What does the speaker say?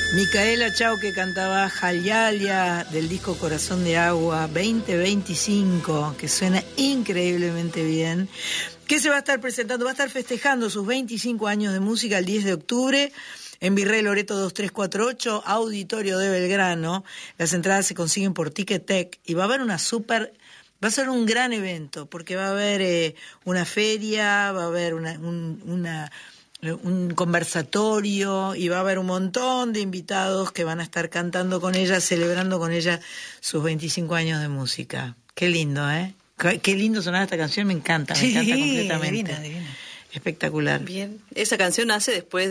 Micaela Chao, que cantaba Jalyalia del disco Corazón de Agua 2025, que suena increíblemente bien, que se va a estar presentando, va a estar festejando sus 25 años de música el 10 de octubre en Virrey Loreto 2348, Auditorio de Belgrano. Las entradas se consiguen por Ticketek y va a haber va a ser un gran evento, porque va a haber una feria, va a haber un conversatorio y va a haber un montón de invitados que van a estar cantando con ella, celebrando con ella sus 25 años de música. Qué lindo, ¿eh? Qué lindo sonar esta canción, me encanta completamente. Divina. Espectacular. Bien, esa canción nace después